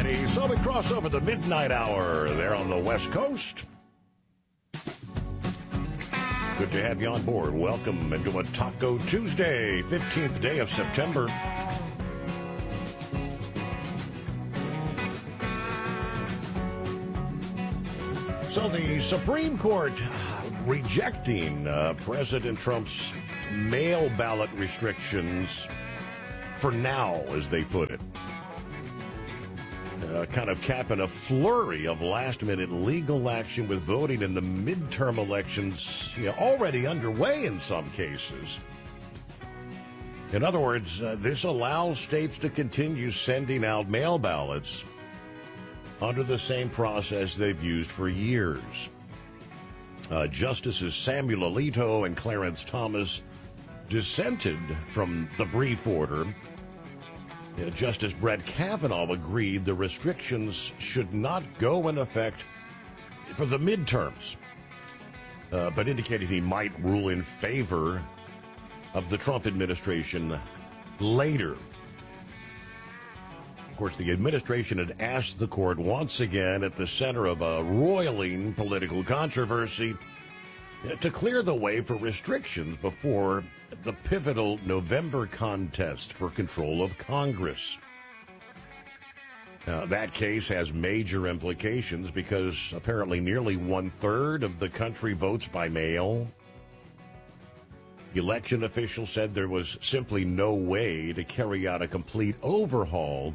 righty, so we cross over the midnight hour there on the West Coast. Good to have you on board. Welcome into a Taco Tuesday, 15th day of September. So the Supreme Court rejecting President Trump's mail ballot restrictions for now, as they put it. Kind of capping a flurry of last-minute legal action with voting in the midterm elections already underway in some cases. In other words, this allows states to continue sending out mail ballots under the same process they've used for years. Justices Samuel Alito and Clarence Thomas dissented from the brief order. Justice Brett Kavanaugh agreed the restrictions should not go in effect for the midterms, but indicated he might rule in favor of the Trump administration later. Of course, the administration had asked the court once again at the center of a roiling political controversy to clear the way for restrictions before the pivotal November contest for control of Congress. Now, that case has major implications because apparently nearly one-third of the country votes by mail. Election officials said there was simply no way to carry out a complete overhaul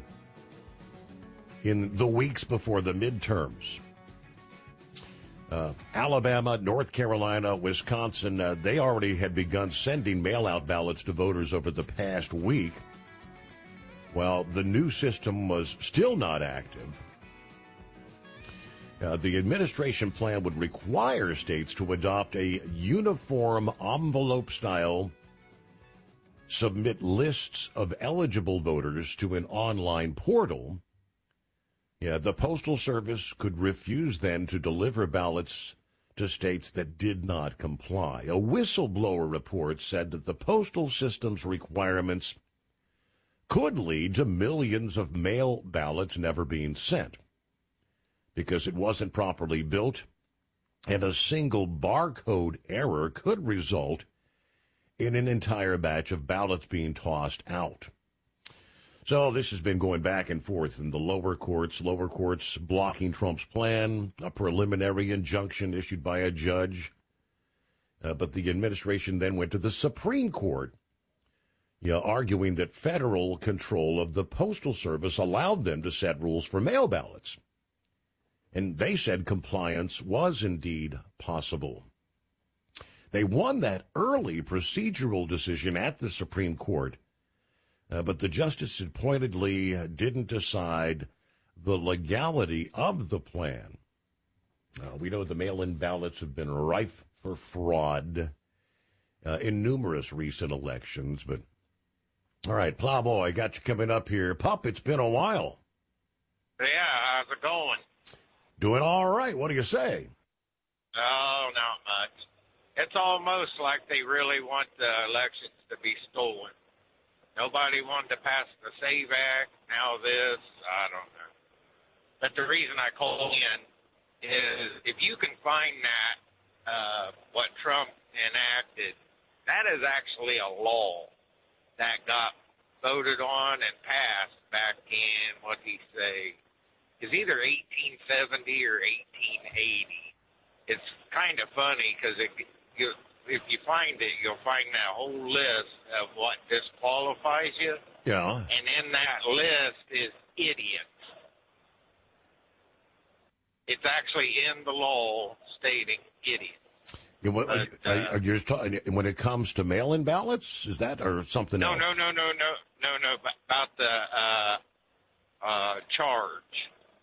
in the weeks before the midterms. Alabama, North Carolina, Wisconsin, they already had begun sending mail-out ballots to voters over the past week. While the new system was still not active, the administration plan would require states to adopt a uniform envelope-style, submit lists of eligible voters to an online portal. The Postal Service could refuse then to deliver ballots to states that did not comply. A whistleblower report said that the postal system's requirements could lead to millions of mail ballots never being sent because it wasn't properly built, and a single barcode error could result in an entire batch of ballots being tossed out. So this has been going back and forth in the lower courts blocking Trump's plan, a preliminary injunction issued by a judge. But the administration then went to the Supreme Court, arguing that federal control of the Postal Service allowed them to set rules for mail ballots. And they said compliance was indeed possible. They won that early procedural decision at the Supreme Court. But the justice pointedly didn't decide the legality of the plan. We know the mail-in ballots have been rife for fraud in numerous recent elections. But, all right, Plowboy, got you coming up here. Pup, it's been a while. Yeah, how's it going? Doing all right. What do you say? Oh, not much. It's almost like they really want the elections to be stolen. Nobody wanted to pass the SAVE Act, now this, I don't know. But the reason I called in is if you can find that, what Trump enacted, that is actually a law that got voted on and passed back in, what'd he say, is either 1870 or 1880. It's kind of funny because if you find it, you'll find that whole list of what disqualifies you. Yeah. And in that list is idiots. It's actually in the law stating idiots. Are you just talking, when it comes to mail-in ballots, is that or something else? No. About the charge.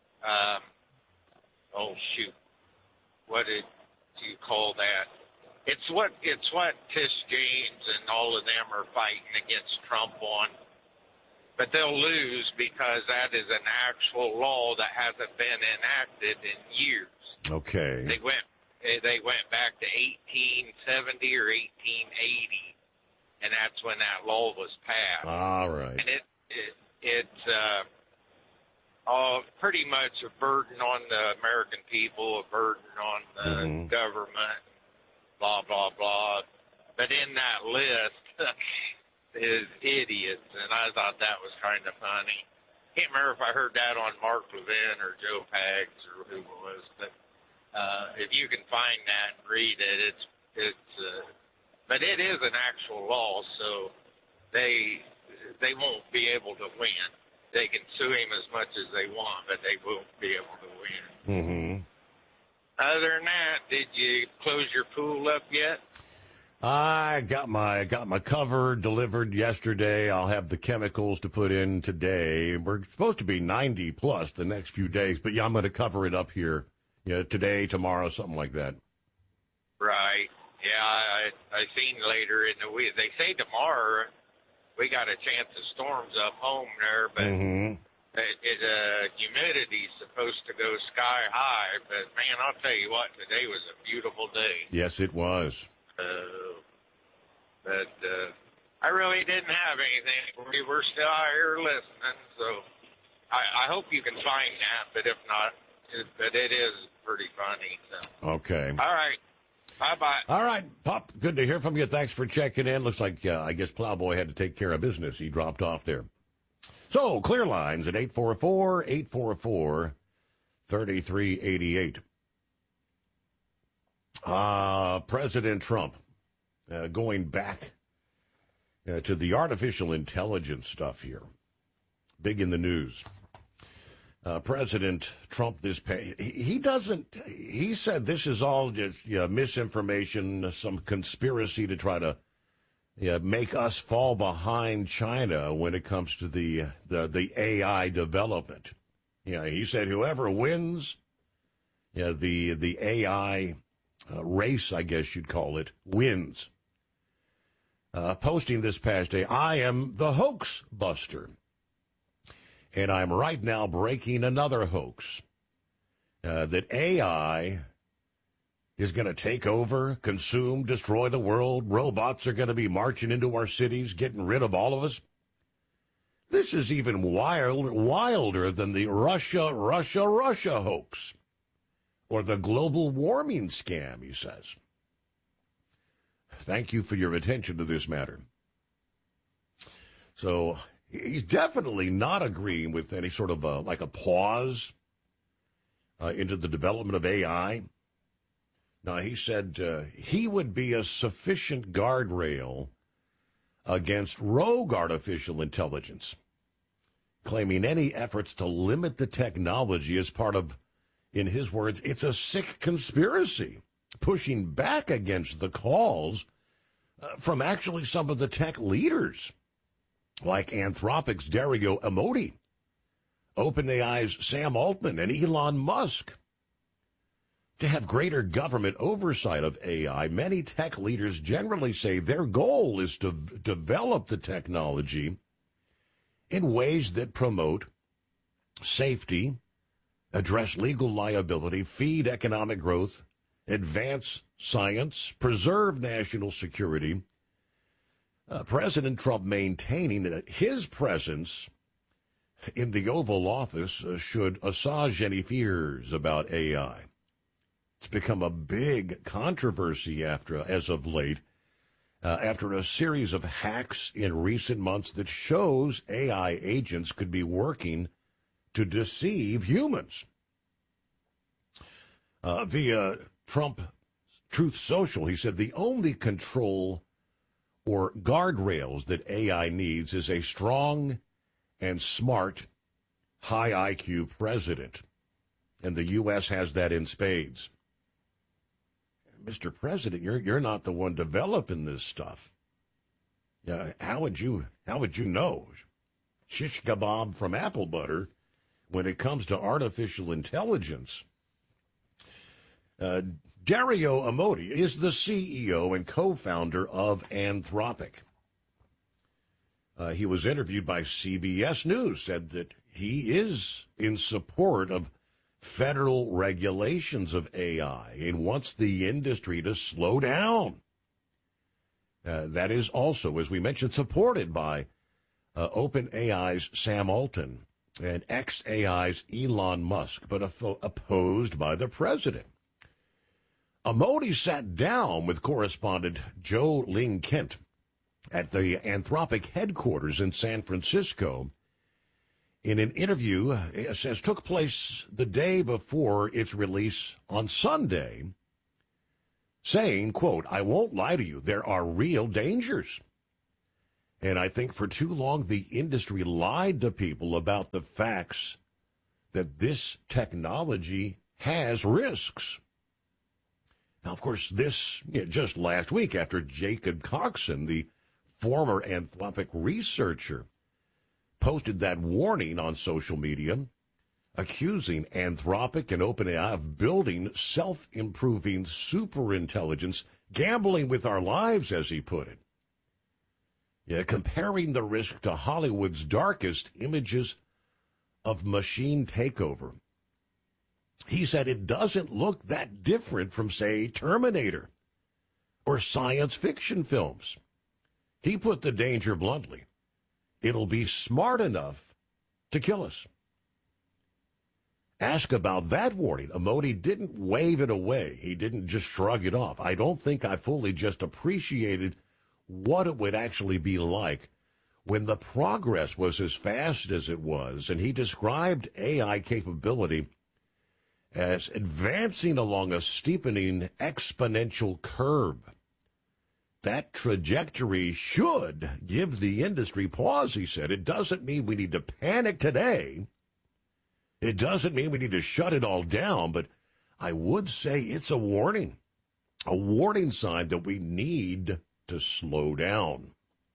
Oh shoot, what did you call that? It's what Tish James and all of them are fighting against Trump on. But they'll lose because that is an actual law that hasn't been enacted in years. Okay. They went back to 1870 or 1880, and that's when that law was passed. All right. And it's pretty much a burden on the American people, a burden on the government, blah, blah, blah. But in that list is idiots, and I thought that was kind of funny. Can't remember if I heard that on Mark Levin or Joe Pags or who it was, but if you can find that and read it, but it is an actual law, so they won't be able to win. They can sue him as much as they want, but they won't be able to win. Mm-hmm. Other than that, did you close your pool up yet? I got my cover delivered yesterday. I'll have the chemicals to put in today. We're supposed to be 90 plus the next few days, but yeah, I'm going to cover it up here. Yeah, today, tomorrow, something like that. Right. Yeah, I seen later in the week. They say tomorrow we got a chance of storms up home there, but humidity's supposed to go sky high. But man, I'll tell you what, today was a beautiful day. Yes, it was. But I really didn't have anything. We were still out here listening, so I hope you can find that. But if not, but it is pretty funny. So. Okay. All right. Bye-bye. All right, Pop, good to hear from you. Thanks for checking in. Looks like, I guess Plowboy had to take care of business. He dropped off there. So, clear lines at 844-844-3388. President Trump going back to the artificial intelligence stuff here. Big in the news. President Trump, he said this is all just misinformation, some conspiracy to try to make us fall behind China when it comes to the AI development. He said whoever wins the AI race, I guess you'd call it, wins. Posting this past day, I am the hoax buster. And I'm right now breaking another hoax that AI is going to take over, consume, destroy the world. Robots are going to be marching into our cities, getting rid of all of us. This is even wilder than the Russia hoax or the global warming scam, he says. Thank you for your attention to this matter. So he's definitely not agreeing with any sort of like a pause into the development of AI. Now, he said he would be a sufficient guardrail against rogue artificial intelligence, claiming any efforts to limit the technology as part of, in his words, it's a sick conspiracy, pushing back against the calls from actually some of the tech leaders, like Anthropic's Dario Amodei, OpenAI's Sam Altman, and Elon Musk. To have greater government oversight of AI, many tech leaders generally say their goal is to develop the technology in ways that promote safety, address legal liability, feed economic growth, advance science, preserve national security. President Trump maintaining that his presence in the Oval Office should assuage any fears about AI. It's become a big controversy as of late, after a series of hacks in recent months that shows AI agents could be working to deceive humans. Via Trump Truth Social, he said the only control or guardrails that AI needs is a strong and smart, high IQ president. And the U.S. has that in spades. Mr. President, you're not the one developing this stuff. How would you know? Shish kebab from apple butter when it comes to artificial intelligence. Dario Amodei is the CEO and co-founder of Anthropic. He was interviewed by CBS News, said that he is in support of federal regulations of AI and wants the industry to slow down. That is also, as we mentioned, supported by OpenAI's Sam Altman and ex-AI's Elon Musk, but opposed by the president. Modi sat down with correspondent Joe Ling Kent at the Anthropic headquarters in San Francisco in an interview, it says, took place the day before its release on Sunday, saying, quote, "I won't lie to you, there are real dangers. And I think for too long the industry lied to people about the facts that this technology has risks." Now, of course, this just last week after Jacob Coxon, the former Anthropic researcher, posted that warning on social media, accusing Anthropic and OpenAI of building self-improving superintelligence, gambling with our lives, as he put it. Yeah, comparing the risk to Hollywood's darkest images of machine takeover. He said it doesn't look that different from, say, Terminator or science fiction films. He put the danger bluntly. It'll be smart enough to kill us. Ask about that warning. Modi didn't wave it away. He didn't just shrug it off. I don't think I fully just appreciated what it would actually be like when the progress was as fast as it was, and he described AI capability as advancing along a steepening exponential curve. That trajectory should give the industry pause, he said. It doesn't mean we need to panic today. It doesn't mean we need to shut it all down, but I would say it's a warning sign that we need to slow down.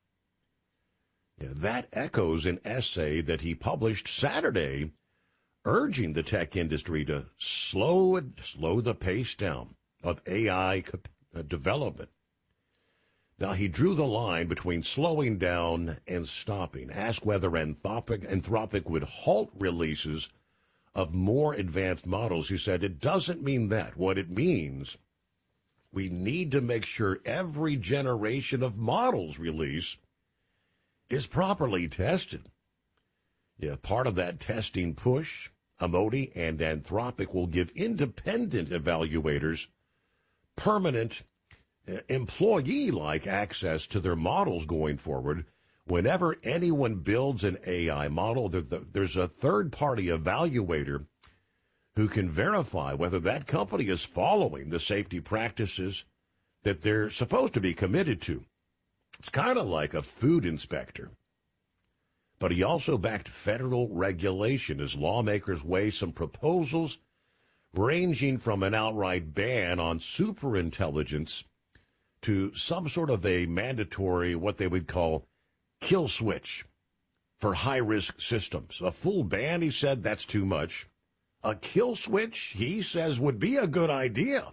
Yeah, that echoes an essay that he published Saturday urging the tech industry to slow the pace down of AI development. Now, he drew the line between slowing down and stopping. Asked whether Anthropic would halt releases of more advanced models, he said, it doesn't mean that. What it means, we need to make sure every generation of models release is properly tested. Yeah, part of that testing push, Modi and Anthropic will give independent evaluators permanent employee-like access to their models going forward. Whenever anyone builds an AI model, there's a third-party evaluator who can verify whether that company is following the safety practices that they're supposed to be committed to. It's kind of like a food inspector. But he also backed federal regulation as lawmakers weigh some proposals ranging from an outright ban on superintelligence to some sort of a mandatory, what they would call, kill switch for high-risk systems. A full ban, he said, that's too much. A kill switch, he says, would be a good idea.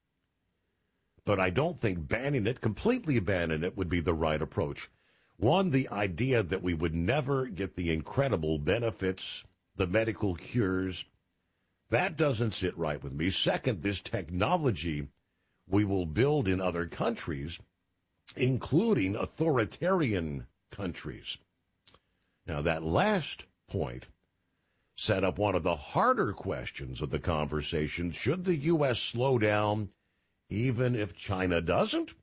But I don't think completely banning it, would be the right approach. One, the idea that we would never get the incredible benefits, the medical cures, that doesn't sit right with me. Second, this technology we will build in other countries, including authoritarian countries. Now, that last point set up one of the harder questions of the conversation. Should the U.S. slow down even if China doesn't?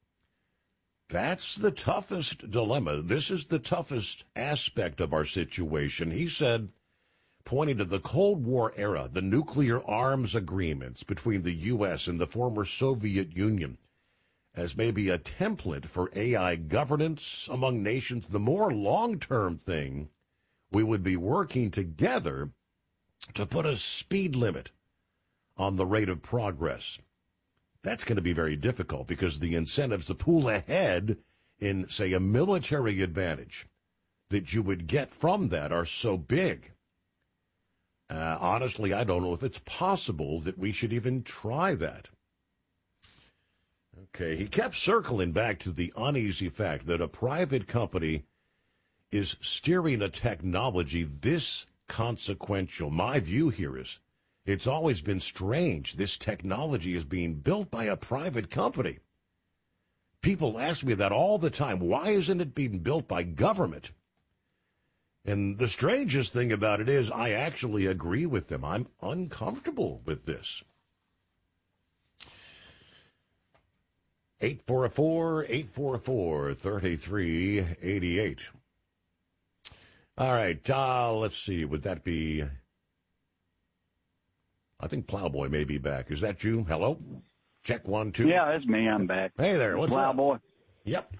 That's the toughest dilemma. This is the toughest aspect of our situation. He said, pointing to the Cold War era, the nuclear arms agreements between the U.S. and the former Soviet Union as maybe a template for AI governance among nations. The more long-term thing, we would be working together to put a speed limit on the rate of progress. That's going to be very difficult because the incentives to pull ahead in, say, a military advantage that you would get from that are so big. Honestly, I don't know if it's possible that we should even try that. Okay, he kept circling back to the uneasy fact that a private company is steering a technology this consequential. My view here is it's always been strange. This technology is being built by a private company. People ask me that all the time. Why isn't it being built by government? And the strangest thing about it is I actually agree with them. I'm uncomfortable with this. 844-844-3388. All right, let's see. Would that be... I think Plowboy may be back. Is that you? Hello? Check 1, 2. Yeah, it's me. I'm back. Hey there. What's up? Plowboy. Yep.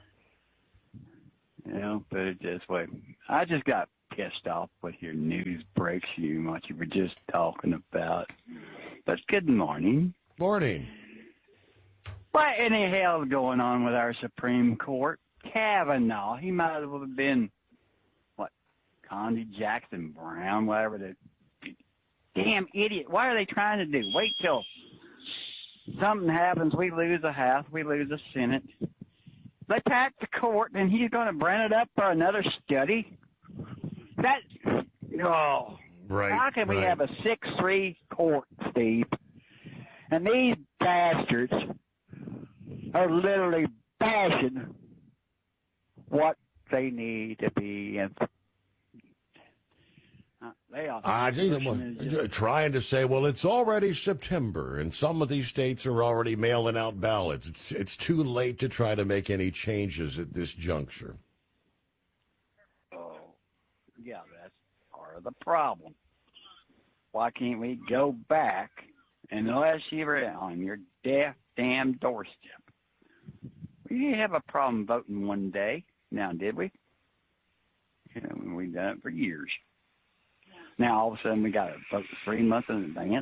Put it this way. I just got pissed off with your news breaks, what you were just talking about. But good morning. Morning. What in the hell is going on with our Supreme Court? Kavanaugh, he might as well have been, Condi Jackson Brown, whatever the damn idiot. What are they trying to do? Wait till something happens, we lose a House, we lose a Senate. They pack the court, and he's going to bring it up for another study? Right. How can we have a 6-3 court, Steve? And these bastards are literally bashing what they need to be. And they are trying to say, well, it's already September, and some of these states are already mailing out ballots. It's too late to try to make any changes at this juncture. Oh, yeah, that's part of the problem. Why can't we go back and unless you were on your damn doorstep? We didn't have a problem voting one day. Now, did we? We've done it for years. Now, all of a sudden, we got to vote 3 months in advance.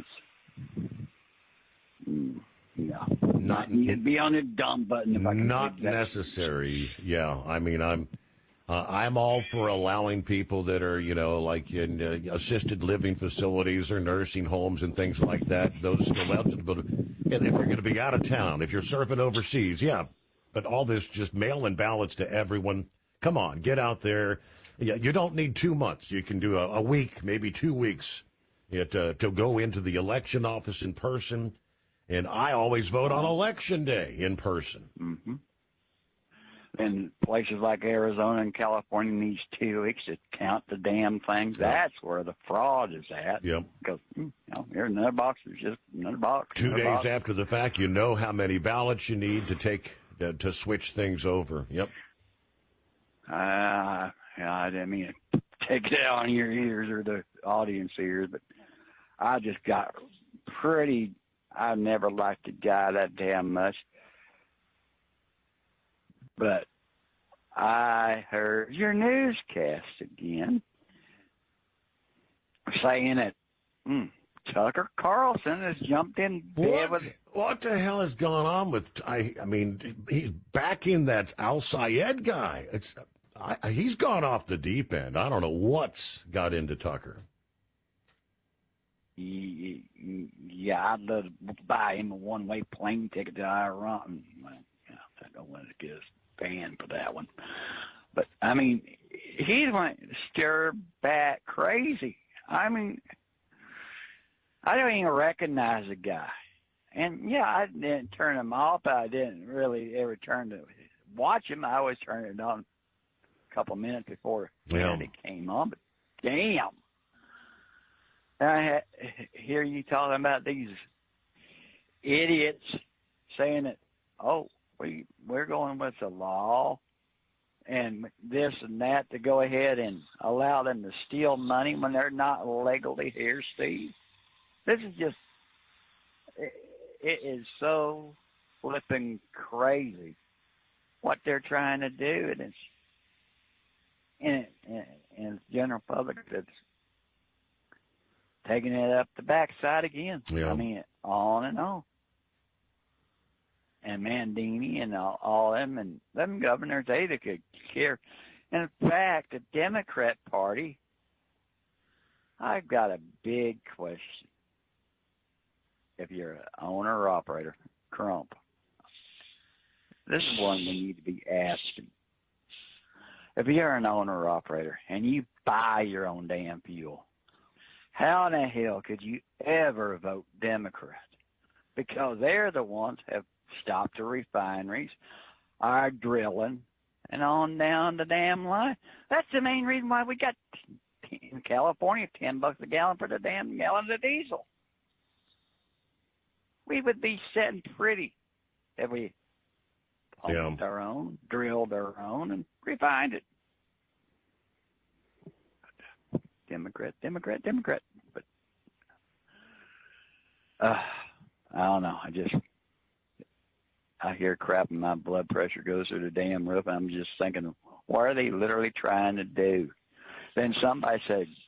Yeah. You'd be on the dumb button if I could. Not necessary. Yeah. I mean, I'm all for allowing people that are, like in assisted living facilities or nursing homes and things like that, those still eligible. And if you're going to be out of town, if you're serving overseas, yeah. But all this just mail-in ballots to everyone. Come on, get out there. Yeah, you don't need 2 months. You can do a week, maybe 2 weeks, to go into the election office in person. And I always vote on Election Day in person. Mm-hmm. And places like Arizona and California needs 2 weeks to count the damn things. Yeah. That's where the fraud is at. Yep. Because, here's another box. There's just another box. 2 days after the fact, you know how many ballots you need to take to switch things over. Yep. I didn't mean to take it out on your ears or the audience ears, but I just got I never liked the guy that damn much. But I heard your newscast again saying that Tucker Carlson has jumped in bed with... What the hell has gone on with... I mean, he's backing that Al-Sayed guy. He's gone off the deep end. I don't know what's got into Tucker. Yeah, I'd love to buy him a one-way plane ticket to Iran. Well, I don't want to get us banned for that one. But, I mean, he's went stir back crazy. I mean, I don't even recognize the guy. And, yeah, I didn't turn him off. I didn't really ever turn to watch him. I always turn it on a couple minutes before it came on. But, damn. I hear you talking about these idiots saying that, we're going with the law and this and that to go ahead and allow them to steal money when they're not legally here, Steve. This is just, it is so flipping crazy what they're trying to do. And it's general public that's taking it up the backside again. Yeah. I mean, on and on. And Mandini and all them and them governors, they could care. In fact, the Democrat Party, I've got a big question. If you're an owner or operator, Crump, this is one we need to be asking. If you're an owner or operator and you buy your own damn fuel, how in the hell could you ever vote Democrat? Because they're the ones that have stopped the refineries, are drilling, and on down the damn line. That's the main reason why we got in California, $10 a gallon for the damn gallon of diesel. We would be sitting pretty if we pumped our own, drilled our own, and refined it. Democrat. But I don't know. I hear crap and my blood pressure goes through the damn roof. And I'm just thinking, what are they literally trying to do? Then somebody said,